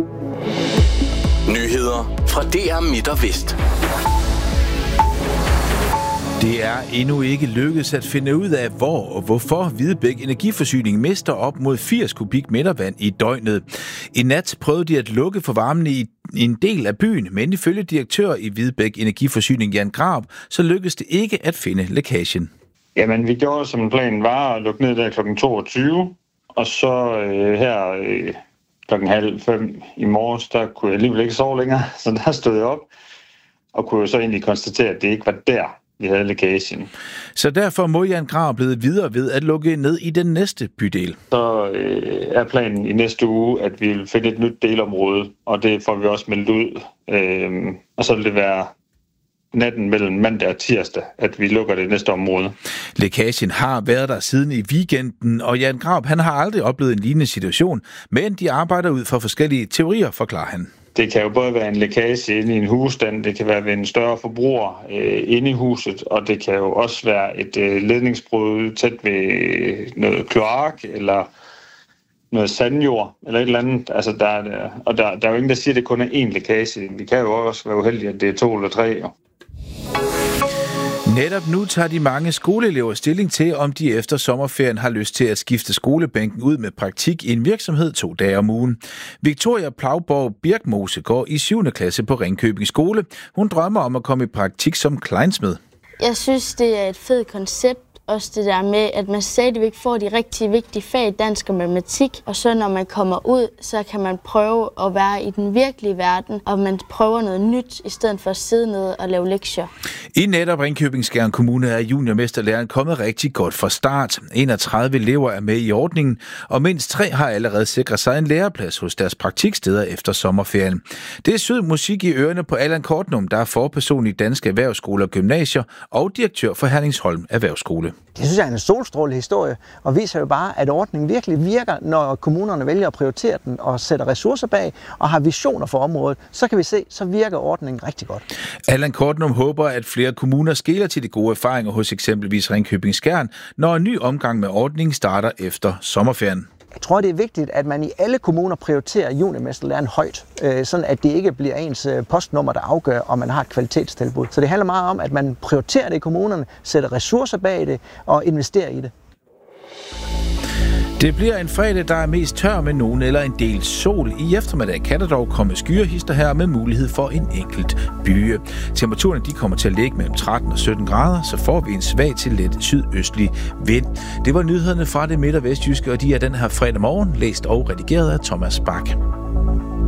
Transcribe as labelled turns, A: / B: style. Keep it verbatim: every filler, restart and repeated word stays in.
A: Nyheder fra D R Midt og Vest.
B: Det er endnu ikke lykkedes at finde ud af, hvor og hvorfor Hvidebæk Energiforsyning mister op mod firs kubikmeter vand i døgnet. I nat prøvede de at lukke for varmen i en del af byen, men ifølge direktør i Hvidebæk Energiforsyning Jan Grab, så lykkedes det ikke at finde lækagen.
C: Jamen, vi gjorde som planen var at lukke ned der klokken toogtyve, og så øh, her øh, klokken halv fem i morges, der kunne jeg alligevel ikke sove længere, så der stod jeg op og kunne jo så egentlig konstatere, at det ikke var der, vi havde lækagen.
B: Så derfor må Jan Grab blive videre ved at lukke ned i den næste bydel.
C: Så øh, er planen i næste uge, at vi vil finde et nyt delområde, og det får vi også meldt ud. Øh, og så vil det være natten mellem mandag og tirsdag, at vi lukker det næste område.
B: Lækagen har været der siden i weekenden, og Jan Grab han har aldrig oplevet en lignende situation, men de arbejder ud fra forskellige teorier, forklarer han.
C: Det kan jo både være en lækage inde i en husstand, det kan være ved en større forbruger øh, inde i huset, og det kan jo også være et øh, ledningsbrud tæt ved noget kloak eller noget sandjord eller et eller andet. Altså, der er, og der, der er jo ingen, der siger, at det kun er én lækage. Vi kan jo også være uheldige, at det er to eller tre.
B: Netop nu tager de mange skoleelever stilling til, om de efter sommerferien har lyst til at skifte skolebænken ud med praktik i en virksomhed to dage om ugen. Victoria Plauborg Birkmose går i syvende klasse på Ringkøbing Skole. Hun drømmer om at komme i praktik som kleinsmed.
D: Jeg synes, det er et fedt koncept. Også det der med, at man stadigvæk får de rigtig vigtige fag, dansk og matematik. Og så når man kommer ud, så kan man prøve at være i den virkelige verden, og man prøver noget nyt, i stedet for at sidde nede og lave lektier.
B: I netop Ringkøbing Skjern Kommune er juniormesterlæren kommet rigtig godt fra start. enogtredive elever er med i ordningen, og mindst tre har allerede sikret sig en læreplads hos deres praktiksteder efter sommerferien. Det er sød musik i ørerne på Allan Kortnum, der er forperson i Danske Erhvervsskoler og Gymnasier og direktør for Herningsholm Erhvervsskole.
E: Det synes jeg er en solstråle historie, og viser jo bare, at ordningen virkelig virker, når kommunerne vælger at prioritere den og sætter ressourcer bag og har visioner for området. Så kan vi se, så virker ordningen rigtig godt.
B: Allan Kortnum håber, at flere kommuner skeler til de gode erfaringer hos eksempelvis Ringkøbing Skjern, når en ny omgang med ordningen starter efter sommerferien.
E: Jeg tror, det er vigtigt, at man i alle kommuner prioriterer juniormesterlæren højt, sådan at det ikke bliver ens postnummer, der afgør, om man har et kvalitetstilbud. Så det handler meget om, at man prioriterer det i kommunerne, sætter ressourcer bag det og investerer i det.
B: Det bliver en fredag, der er mest tør med nogen eller en del sol. I eftermiddag kan der dog komme skyerhister her med mulighed for en enkelt byge. Temperaturen de kommer til at ligge mellem tretten og sytten grader, så får vi en svag til let sydøstlig vind. Det var nyhederne fra det midt- og vestjyske, og de er den her fredag morgen læst og redigeret af Thomas Bak.